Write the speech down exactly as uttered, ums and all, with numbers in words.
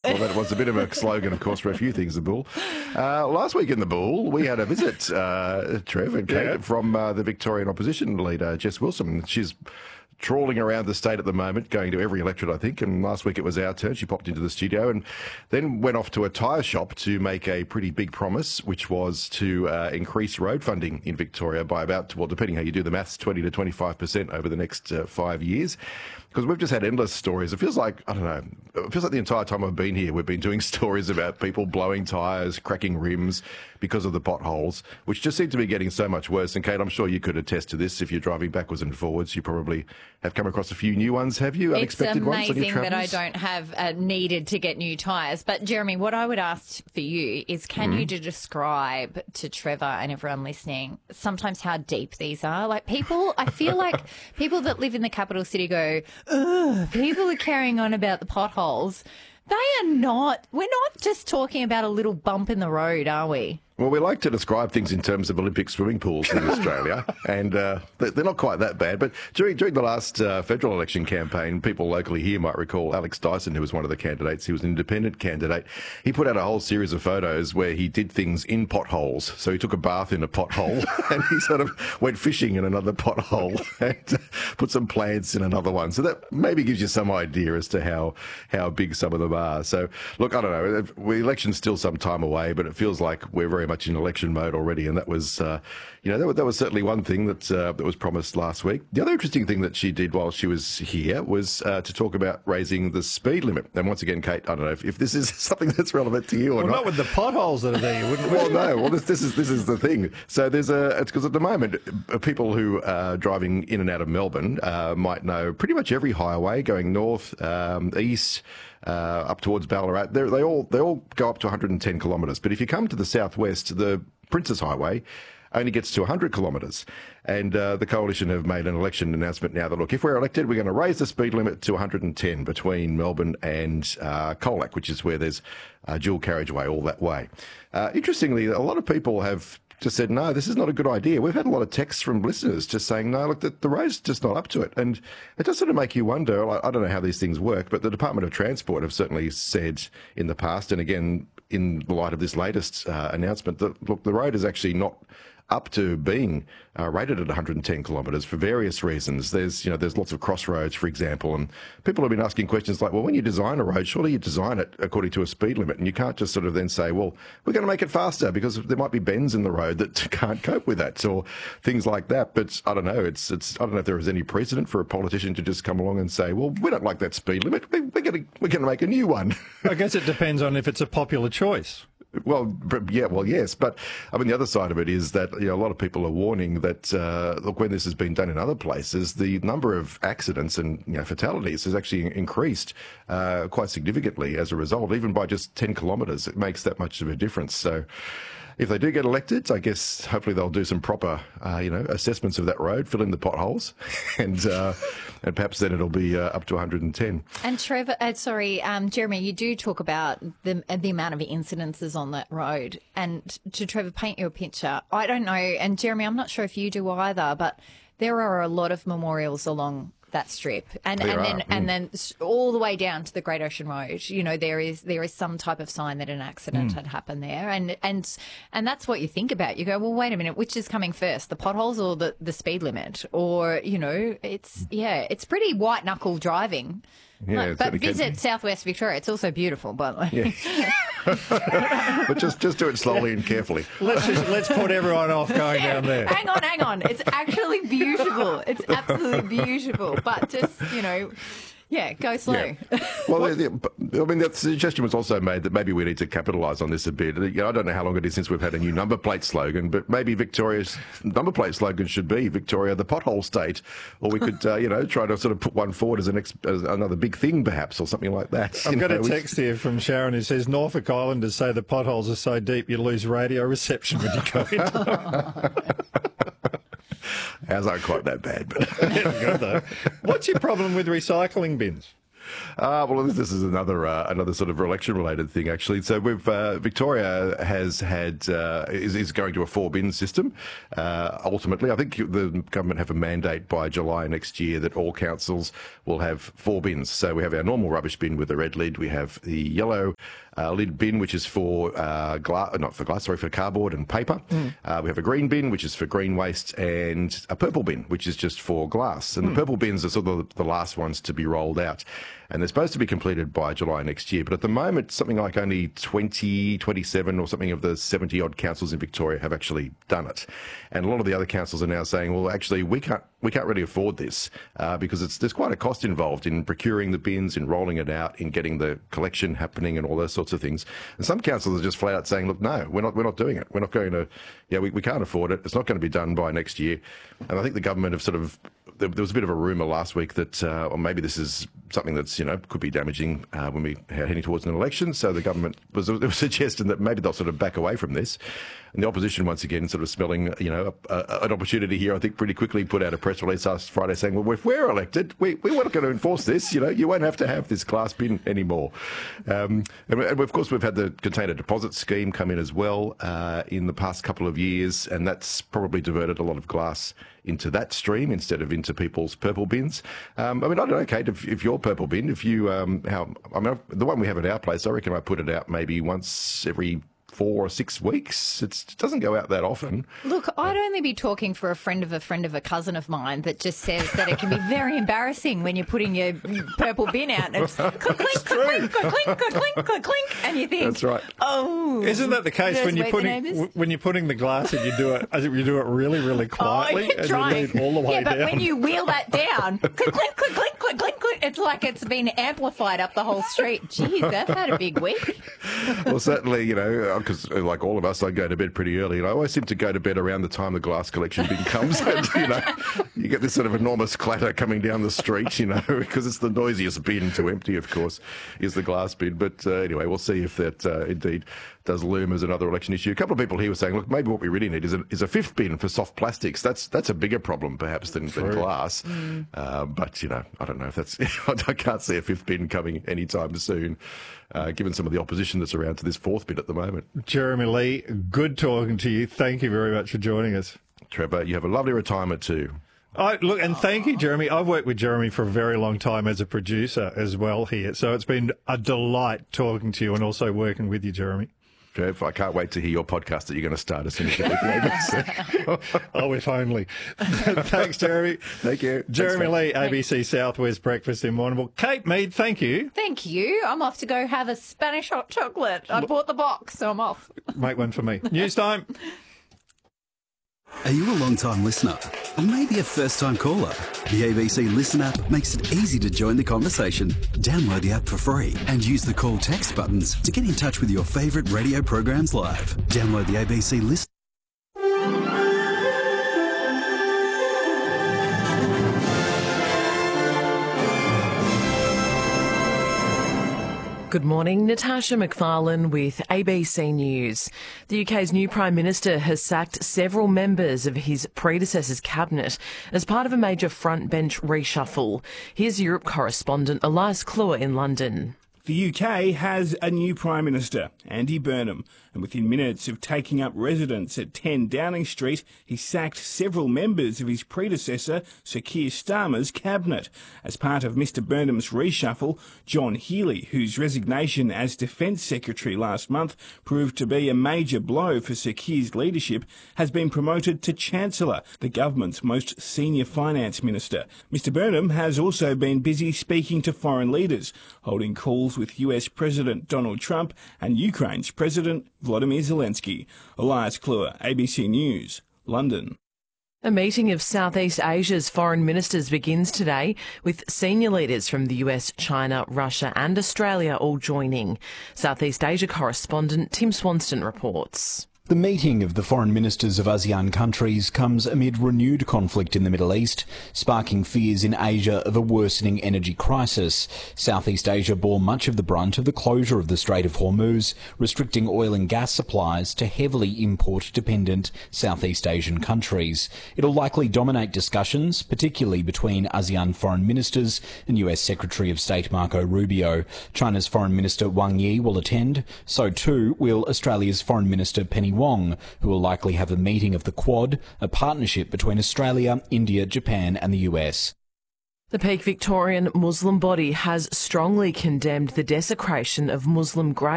Well, that was a bit of a slogan, of course, for a few things, the Bull. Uh, last week in the Bull, we had a visit, uh, Trev and Kate, yeah. from uh, the Victorian opposition leader, Jess Wilson. She's trawling around the state at the moment, going to every electorate, I think, and last week it was our turn. She popped into the studio and then went off to a tyre shop to make a pretty big promise, which was to uh, increase road funding in Victoria by about, well, depending how you do the maths, twenty to twenty-five percent over the next uh, five years. Because we've just had endless stories. It feels like, I don't know, it feels like the entire time I've been here, we've been doing stories about people blowing tyres, cracking rims because of the potholes, which just seem to be getting so much worse. And Kate, I'm sure you could attest to this. If you're driving backwards and forwards, you probably have come across a few new ones, have you? Unexpected ones on your travels? It's amazing that I don't have uh, needed to get new tyres. But Jeremy, what I would ask for you is, can mm. you describe to Trevor and everyone listening sometimes how deep these are? Like people, I feel like people that live in the capital city go, ugh, people are carrying on about the potholes. They are not, we're not just talking about a little bump in the road, are we? Well, we like to describe things in terms of Olympic swimming pools in Australia, and uh, they're not quite that bad. But during during the last uh, federal election campaign, people locally here might recall Alex Dyson, who was one of the candidates. He was an independent candidate. He put out a whole series of photos where he did things in potholes. So he took a bath in a pothole, and he sort of went fishing in another pothole, and uh, put some plants in another one. So that maybe gives you some idea as to how how big some of them are. So look, I don't know. The election's still some time away, but it feels like we're very much in election mode already, and that was, uh, you know, that was, that was certainly one thing that uh, that was promised last week. The other interesting thing that she did while she was here was uh, to talk about raising the speed limit. And once again, Kate, I don't know if, if this is something that's relevant to you or well, not. Not with the potholes that are there, wouldn't we? Well, no. Well, this, this is this is the thing. So there's a it's because at the moment, people who are driving in and out of Melbourne uh, might know pretty much every highway going north, um, east. Uh, up towards Ballarat, They're, they all they all go up to one hundred ten kilometres. But if you come to the southwest, the Princes Highway only gets to one hundred kilometres. And uh, the Coalition have made an election announcement now that, look, if we're elected, we're going to raise the speed limit to one hundred ten between Melbourne and uh, Colac, which is where there's uh, dual carriageway all that way. Uh, interestingly, a lot of people have just said, no, this is not a good idea. We've had a lot of texts from listeners just saying, no, look, the, the road's just not up to it. And it does sort of make you wonder, like, I don't know how these things work, but the Department of Transport have certainly said in the past, and again, in the light of this latest uh, announcement, that, look, the road is actually not up to being uh, rated at one hundred ten kilometres for various reasons. There's, you know, there's lots of crossroads, for example, and people have been asking questions like, well, when you design a road, surely you design it according to a speed limit, and you can't just sort of then say, well, we're going to make it faster because there might be bends in the road that can't cope with that, or things like that. But I don't know. It's, it's, I don't know if there is any precedent for a politician to just come along and say, well, we don't like that speed limit. We, we're going to, we're going to make a new one. I guess it depends on if it's a popular choice. Well, yeah, well, yes. But, I mean, the other side of it is that, you know, a lot of people are warning that, uh, look, when this has been done in other places, the number of accidents and, you know, fatalities has actually increased uh, quite significantly as a result. Even by just ten kilometres, it makes that much of a difference. So if they do get elected, I guess hopefully they'll do some proper, uh, you know, assessments of that road, fill in the potholes, and uh, and perhaps then it'll be uh, up to one hundred ten. And Trevor, uh, sorry, um, Jeremy, you do talk about the the amount of incidences on that road. And to Trevor, paint you a picture. I don't know, and Jeremy, I'm not sure if you do either, but there are a lot of memorials along that strip, and There and are, then mm. and then all the way down to the Great Ocean Road. You know, there is there is some type of sign that an accident mm. had happened there, and and and that's what you think about. You go, well, wait a minute, which is coming first, the potholes or the the speed limit? Or, you know, it's yeah, it's pretty white knuckle driving. Yeah, like, but visit Southwest Victoria. It's also beautiful, by the way. Yeah. But just just do it slowly and carefully. Let's just let's put everyone off going down there. Hang on, hang on. It's actually beautiful. It's absolutely beautiful. But just, you know, yeah, go slow. Yeah. Well, the, the, I mean, the suggestion was also made that maybe we need to capitalise on this a bit. You know, I don't know how long it is since we've had a new number plate slogan, but maybe Victoria's number plate slogan should be Victoria, the pothole state. Or we could, uh, you know, try to sort of put one forward as, an ex- as another big thing, perhaps, or something like that. I've you got know, a text here from Sharon who says Norfolk Islanders say the potholes are so deep you lose radio reception when you go into them. Ours aren't quite that bad, but Good, though. What's your problem with recycling bins? Uh, well, this, this is another uh, another sort of election-related thing, actually. So we've uh, Victoria has had uh, is, is going to a four-bin system. Uh, ultimately, I think the government have a mandate by July next year that all councils will have four bins. So we have our normal rubbish bin with a red lid. We have the yellow uh, lid bin, which is for uh, glass, not for glass, sorry, for cardboard and paper. Mm. Uh, we have a green bin, which is for green waste, and a purple bin, which is just for glass. And mm. the purple bins are sort of the last ones to be rolled out. And they're supposed to be completed by July next year. But at the moment, something like only twenty, twenty-seven or something of the seventy-odd councils in Victoria have actually done it. And a lot of the other councils are now saying, well, actually, we can't we can't really afford this uh, because it's there's quite a cost involved in procuring the bins, in rolling it out, in getting the collection happening and all those sorts of things. And some councils are just flat out saying, look, no, we're not we're not doing it. We're not going to, yeah, we, we can't afford it. It's not going to be done by next year. And I think the government have sort of, there was a bit of a rumour last week that, uh, or maybe this is something that's, you know, could be damaging uh, when we are heading towards an election. So the government was, there was suggesting that maybe they'll sort of back away from this. And the opposition, once again, sort of smelling, you know, a, a, an opportunity here, I think pretty quickly put out a press release last Friday saying, well, if we're elected, we, we weren't going to enforce this. You know, you won't have to have this glass bin anymore. Um, and, and of course, we've had the container deposit scheme come in as well uh, in the past couple of years, and that's probably diverted a lot of glass into that stream instead of into people's purple bins. Um, I mean, I don't know, Kate, if, if your purple bin, if you, um, how, I mean, the one we have at our place, I reckon I put it out maybe once every four or six weeks. It's, it doesn't go out that often. Look, I'd only be talking for a friend of a friend of a cousin of mine that just says that it can be very embarrassing when you're putting your purple bin out and it's clink, clink, clink, clink, clink, clink, clink, clink, and you think, that's right. Oh, isn't that the case when you're putting when you're putting the glass in? You do it you do it really, really quietly, oh, and you lean all the way yeah, but down. when you wheel that down, clink, clink, clink, clink, clink, clink, clink, it's like it's been amplified up the whole street. Geez, that's had a big week. Well, certainly, you know, because like all of us, I go to bed pretty early, and I always seem to go to bed around the time the glass collection bin comes. And, you know, you get this sort of enormous clatter coming down the street, you know, because it's the noisiest bin to empty, of course, is the glass bin. But uh, anyway, we'll see if that uh, indeed does loom as another election issue. A couple of people here were saying, look, maybe what we really need is a, is a fifth bin for soft plastics. That's that's a bigger problem, perhaps, than, than glass. Mm. Uh, but, you know, I don't know if that's... I can't see a fifth bin coming anytime soon, uh, given some of the opposition that's around to this fourth bin at the moment. Jeremy Lee, good talking to you. Thank you very much for joining us. Trevor, you have a lovely retirement too. Oh, look, and thank you, Jeremy. I've worked with Jeremy for a very long time as a producer as well here. So it's been a delight talking to you and also working with you, Jeremy. Trev, I can't wait to hear your podcast that you're going to start as soon as you get the A B C. Oh, if only. Thanks, Jeremy. Thank you. Jeremy Thanks, Lee, A B C Southwest Breakfast in Warrnambool. Kate Mead, thank you. Thank you. I'm off to go have a Spanish hot chocolate. I bought the box, so I'm off. Make one for me. News time. Are you a long-time listener? Or maybe a first-time caller? The A B C Listen app makes it easy to join the conversation. Download the app for free and use the call text buttons to get in touch with your favourite radio programs live. Download the A B C Listen. Good morning, Natasha McFarlane with A B C News. The U K's new Prime Minister has sacked several members of his predecessor's cabinet as part of a major front bench reshuffle. Here's Europe correspondent Elias Cluer in London. The U K has a new Prime Minister, Andy Burnham, and within minutes of taking up residence at ten Downing Street, he sacked several members of his predecessor, Sir Keir Starmer's cabinet. As part of Mr Burnham's reshuffle, John Healey, whose resignation as Defence Secretary last month proved to be a major blow for Sir Keir's leadership, has been promoted to Chancellor, the government's most senior finance minister. Mr Burnham has also been busy speaking to foreign leaders, holding calls with U S President Donald Trump and Ukraine's President Volodymyr Zelensky. Elias Cluer, A B C News, London. A meeting of Southeast Asia's foreign ministers begins today, with senior leaders from the U S, China, Russia and Australia all joining. Southeast Asia correspondent Tim Swanston reports. The meeting of the foreign ministers of ASEAN countries comes amid renewed conflict in the Middle East, sparking fears in Asia of a worsening energy crisis. Southeast Asia bore much of the brunt of the closure of the Strait of Hormuz, restricting oil and gas supplies to heavily import-dependent Southeast Asian countries. It'll likely dominate discussions, particularly between ASEAN foreign ministers and U S Secretary of State Marco Rubio. China's Foreign Minister Wang Yi will attend. So too will Australia's Foreign Minister Penny Wong, who will likely have a meeting of the Quad, a partnership between Australia, India, Japan and the U S. The Peak Victorian Muslim body has strongly condemned the desecration of Muslim graves.